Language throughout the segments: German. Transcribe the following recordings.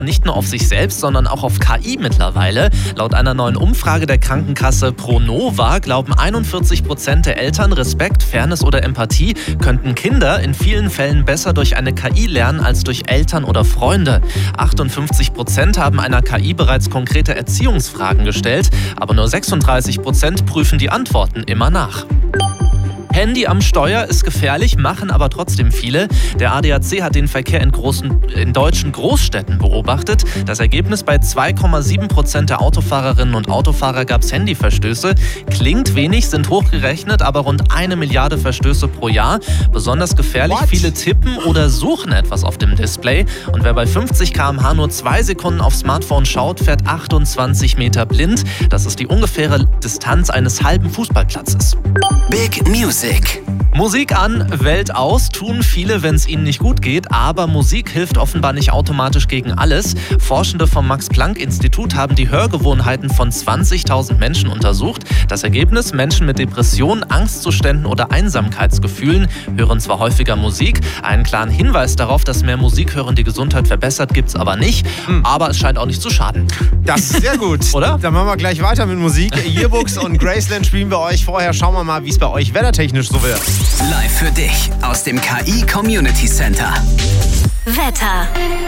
Nicht nur auf sich selbst, sondern auch auf KI mittlerweile. Laut einer neuen Umfrage der Krankenkasse Pronova glauben 41% der Eltern, Respekt, Fairness oder Empathie könnten Kinder in vielen Fällen besser durch eine KI lernen als durch Eltern oder Freunde. 58% haben einer KI bereits konkrete Erziehungsfragen gestellt, aber nur 36% prüfen die Antworten immer nach. Handy am Steuer ist gefährlich, machen aber trotzdem viele. Der ADAC hat den Verkehr in deutschen Großstädten beobachtet. Das Ergebnis: bei 2,7% der Autofahrerinnen und Autofahrer gab es Handyverstöße. Klingt wenig, sind hochgerechnet, aber rund 1 Milliarde Verstöße pro Jahr. Besonders gefährlich: viele tippen oder suchen etwas auf dem Display. Und wer bei 50 km/h nur 2 Sekunden aufs Smartphone schaut, fährt 28 Meter blind. Das ist die ungefähre Distanz eines halben Fußballplatzes. Big Music. Musik an, Welt aus, tun viele, wenn es ihnen nicht gut geht, aber Musik hilft offenbar nicht automatisch gegen alles. Forschende vom Max-Planck-Institut haben die Hörgewohnheiten von 20.000 Menschen untersucht. Das Ergebnis: Menschen mit Depressionen, Angstzuständen oder Einsamkeitsgefühlen hören zwar häufiger Musik, einen klaren Hinweis darauf, dass mehr Musik hören die Gesundheit verbessert, gibt's aber nicht. Aber es scheint auch nicht zu schaden. Das ist sehr gut. Oder? Dann machen wir gleich weiter mit Musik. Yearbooks und Graceland spielen wir euch. Vorher schauen wir mal, wie es bei euch wettertechnisch so wird. Live für dich aus dem KI Community Center. Wetter.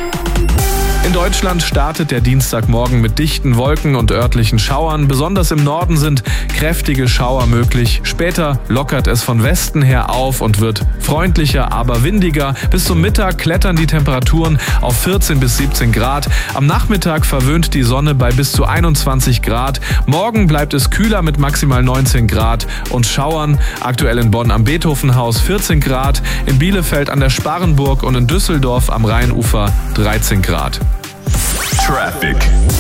In Deutschland startet der Dienstagmorgen mit dichten Wolken und örtlichen Schauern. Besonders im Norden sind kräftige Schauer möglich. Später lockert es von Westen her auf und wird freundlicher, aber windiger. Bis zum Mittag klettern die Temperaturen auf 14 bis 17 Grad. Am Nachmittag verwöhnt die Sonne bei bis zu 21 Grad. Morgen bleibt es kühler mit maximal 19 Grad und Schauern. Aktuell in Bonn am Beethovenhaus 14 Grad, in Bielefeld an der Sparrenburg und in Düsseldorf am Rheinufer 13 Grad. Traffic.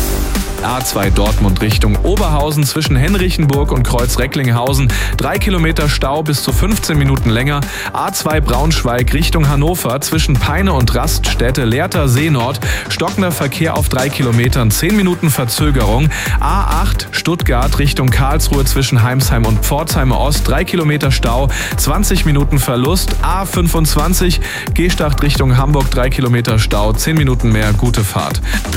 A2 Dortmund Richtung Oberhausen zwischen Henrichenburg und Kreuz-Recklinghausen. 3 Kilometer Stau bis zu 15 Minuten länger. A2 Braunschweig Richtung Hannover zwischen Peine und Raststätte Lehrter Seenord. Stockender Verkehr auf 3 Kilometern, 10 Minuten Verzögerung. A8 Stuttgart Richtung Karlsruhe zwischen Heimsheim und Pforzheim Ost. 3 Kilometer Stau, 20 Minuten Verlust. A25 Gestacht Richtung Hamburg. 3 Kilometer Stau, 10 Minuten mehr. Gute Fahrt.